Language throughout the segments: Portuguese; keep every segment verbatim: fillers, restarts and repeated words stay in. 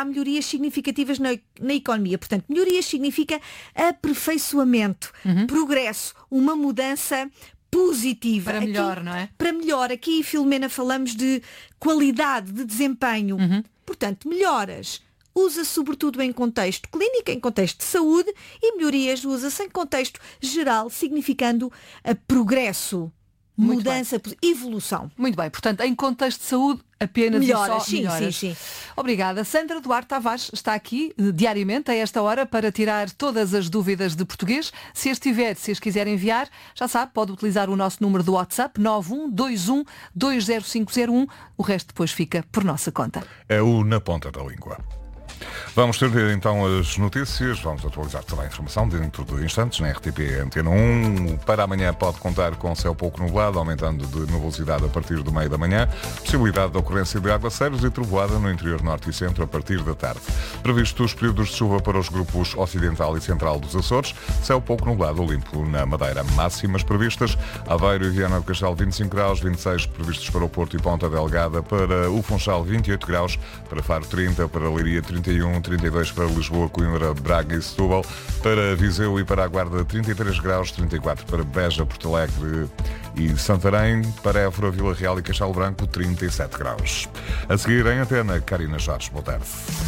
haverá melhorias significativas na, na economia. Portanto, melhorias significa aperfeiçoamento, uhum. progresso, uma mudança positiva. Para melhor, aqui, não é? Para melhor. Aqui, Filomena, falamos de qualidade, de desempenho. Uhum. Portanto, melhoras. Usa sobretudo em contexto clínico, em contexto de saúde, e melhorias usa-se em contexto geral, significando a progresso, Muito mudança, bem. evolução. Muito bem, portanto, em contexto de saúde, apenas melhoras, e só sim, melhoras. Sim, sim. Obrigada. Sandra Duarte Tavares está aqui eh, diariamente, a esta hora, para tirar todas as dúvidas de português. Se as tiver, se as quiser enviar, já sabe, pode utilizar o nosso número do WhatsApp, nove um dois um dois zero cinco zero um. O resto depois fica por nossa conta. É o Na Ponta da Língua. Vamos ter então as notícias, vamos atualizar toda a informação dentro de instantes na R T P Antena um. Para amanhã pode contar com céu pouco nublado, aumentando de nubosidade a partir do meio da manhã, possibilidade de ocorrência de aguaceiros e trovoada no interior norte e centro a partir da tarde. Previstos os períodos de chuva para os grupos ocidental e central dos Açores, céu pouco nublado limpo na Madeira. Máximas previstas: Aveiro e Viana do Castelo vinte e cinco graus, vinte e seis previstos para o Porto e Ponta Delgada, para o Funchal vinte e oito graus, para Faro trinta, para Leiria trinta e um, trinta e dois para Lisboa, Coimbra, Braga e Setúbal, para Viseu e para a Guarda trinta e três graus, trinta e quatro para Beja, Porto Alegre e Santarém, para Évora, Vila Real e Castelo Branco, trinta e sete graus. A seguir em antena, Karina Jorge, boa tarde.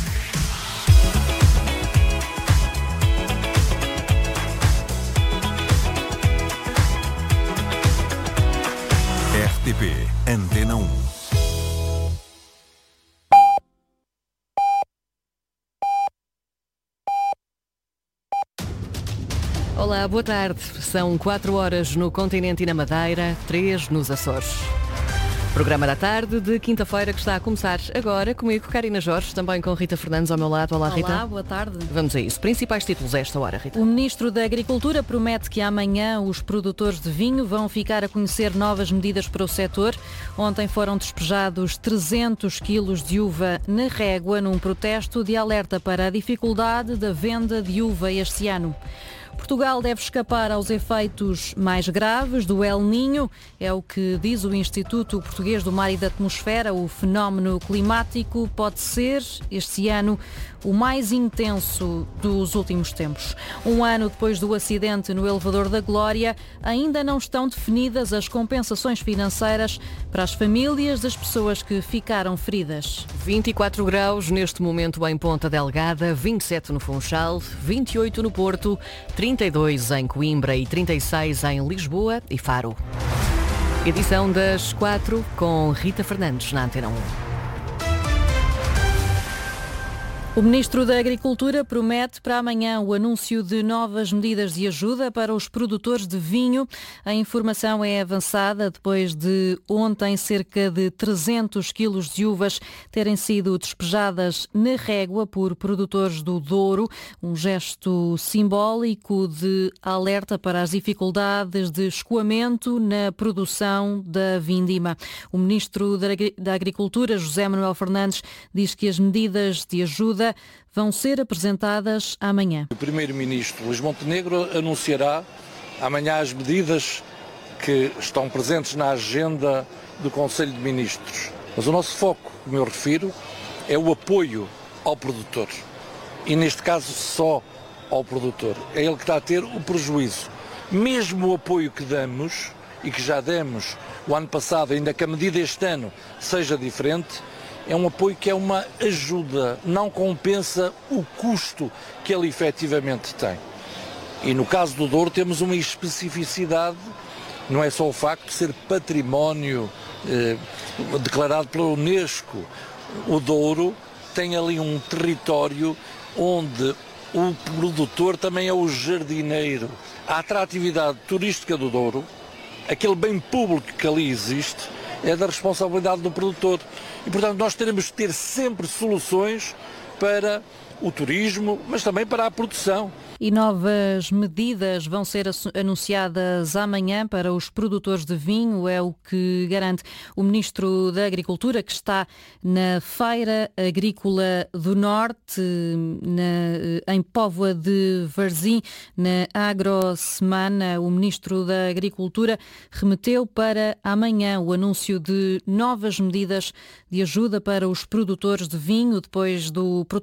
R T P Antena um. Olá, boa tarde. São quatro horas no continente e na Madeira, três nos Açores. Programa da tarde de quinta-feira que está a começar agora comigo, Karina Jorge, também com Rita Fernandes ao meu lado. Olá, Rita. Olá, boa tarde. Vamos a isso. Principais títulos a esta hora, Rita. O Ministro da Agricultura promete que amanhã os produtores de vinho vão ficar a conhecer novas medidas para o setor. Ontem foram despejados trezentos quilos de uva na régua num protesto de alerta para a dificuldade da venda de uva este ano. Portugal deve escapar aos efeitos mais graves do El Niño, é o que diz o Instituto Português do Mar e da Atmosfera. O fenómeno climático pode ser, este ano, o mais intenso dos últimos tempos. Um ano depois do acidente no elevador da Glória, ainda não estão definidas as compensações financeiras para as famílias das pessoas que ficaram feridas. vinte e quatro graus neste momento em Ponta Delgada, vinte e sete no Funchal, vinte e oito no Porto, trinta e dois em Coimbra e trinta e seis em Lisboa e Faro. Edição das quatro com Rita Fernandes na Antena um. O Ministro da Agricultura promete para amanhã o anúncio de novas medidas de ajuda para os produtores de vinho. A informação é avançada depois de ontem cerca de trezentos quilos de uvas terem sido despejadas na régua por produtores do Douro, um gesto simbólico de alerta para as dificuldades de escoamento na produção da vindima. O Ministro da Agricultura, José Manuel Fernandes, diz que as medidas de ajuda vão ser apresentadas amanhã. O Primeiro-Ministro Luís Montenegro anunciará amanhã as medidas que estão presentes na agenda do Conselho de Ministros. Mas o nosso foco, como eu refiro, é o apoio ao produtor. E neste caso só ao produtor. É ele que está a ter o prejuízo. Mesmo o apoio que damos, e que já demos o ano passado, ainda que a medida este ano seja diferente, é um apoio que é uma ajuda, não compensa o custo que ele efetivamente tem. E no caso do Douro temos uma especificidade, não é só o facto de ser património eh, declarado pela Unesco. O Douro tem ali um território onde o produtor também é o jardineiro. A atratividade turística do Douro, aquele bem público que ali existe, é da responsabilidade do produtor. E, portanto, nós teremos que ter sempre soluções para o turismo, mas também para a produção. E novas medidas vão ser anunciadas amanhã para os produtores de vinho, é o que garante o Ministro da Agricultura, que está na Feira Agrícola do Norte, na, em Póvoa de Varzim, na Agrosemana. O Ministro da Agricultura remeteu para amanhã o anúncio de novas medidas de ajuda para os produtores de vinho, depois do